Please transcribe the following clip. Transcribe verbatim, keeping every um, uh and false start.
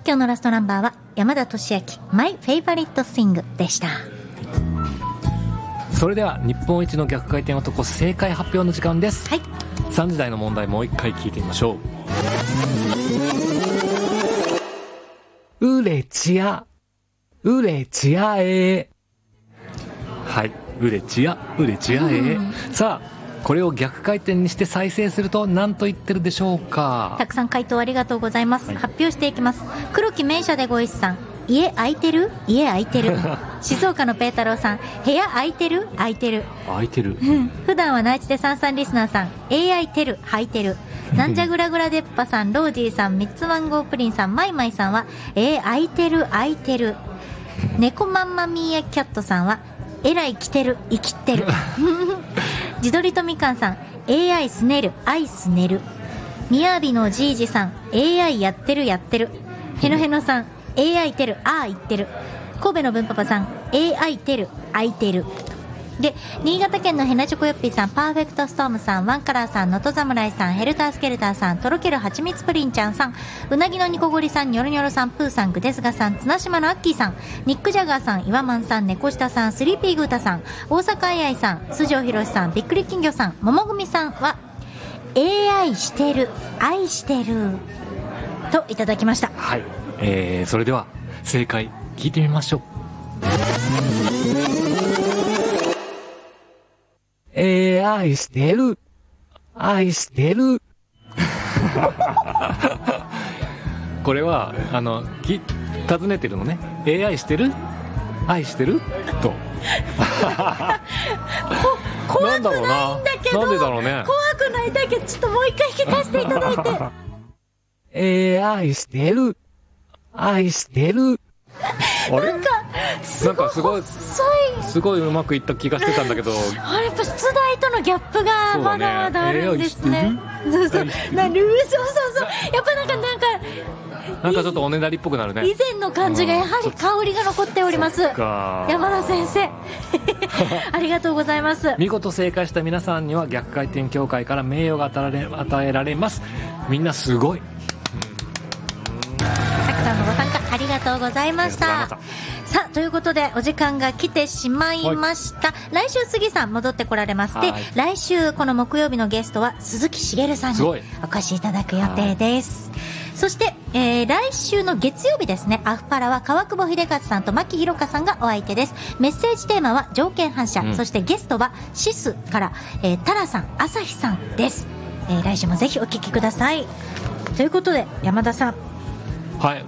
今日のラストナンバーは山田俊明マイフェイバリットシングでした。 それでは日本一の逆回転男正解発表の時間です。 はい、 さんじ台の問題もう一回聞いてみましょう。うれちやうれちやえ、はい、うれちやうれちやえ、うん、さあこれを逆回転にして再生すると何と言ってるでしょうか。 たくさん回答ありがとうございます、はい、発表していきます。黒木名車でご一さん、家空いてる家空いてる静岡のペータローさん、部屋空いてる空いてる空いてる普段は内地でさんさんリスナーさん、 エーアイ テル履いてるなんじゃぐらぐらでっぱさん、ロージーさん、ミッツマンゴープリンさん、マイマイさんはえー、空いてる空いてる猫マンマミーアキャットさんはえらい来てる生きってる自撮りとみかんさん、 エーアイ すねるアイス寝る。みやびのじいじさん、 エーアイ やってるやってる。へのへのさん、 エーアイ てるああ言ってる。神戸のぶんパパさん、 エーアイ てる空いてる。で、新潟県のヘナチョコヨッピーさん、パーフェクトストームさん、ワンカラーさん、のと侍さん、ヘルタースケルターさん、とろけるはちみつプリンちゃんさん、うなぎのニコゴリさん、ニョロニョロさん、プーさん、グデスガさん、綱島のアッキーさん、ニックジャガーさん、岩マンさん、猫下さん、スリーピーグータさん、大阪あいあいさん、辻尾博さん、びっくり金魚さん、ももぐみさんは エーアイ してる愛してるといただきました。 はい、えー、それでは正解聞いてみましょう。えー、愛してる愛してるこれはあのき尋ねてるのね、 エーアイ してる愛してると怖くないんだけど、 なんでだろうね、 怖くないだけど、ちょっともう一回聞かせていただいてえー、愛してる愛してるあれなんかすごい細い、 すごいうまくいった気がしてたんだけどあれやっぱ出題とのギャップがまだまだあるんですね。そうそう、なるそうそうそう、やっぱなんかなんかなんかちょっとおねだりっぽくなるね。 以前の感じがやはり香りが残っております。山田先生ありがとうございます。 見事正解した皆さんには逆回転協会から名誉が与え与えられます。みんなすごい、 たくさんのご参加ありがとうございました。さあということでお時間が来てしまいました。来週杉さん戻ってこられます。で、来週この木曜日のゲストは鈴木茂さんにお越しいただく予定です。そして、えー、来週の月曜日ですね、アフパラは川久保秀和さんと牧弘香さんがお相手です。メッセージテーマは条件反射、うん、そしてゲストはシスから、えー、タラさん、朝日さんです。えー、来週もぜひお聞きください。ということで山田さん、 はい、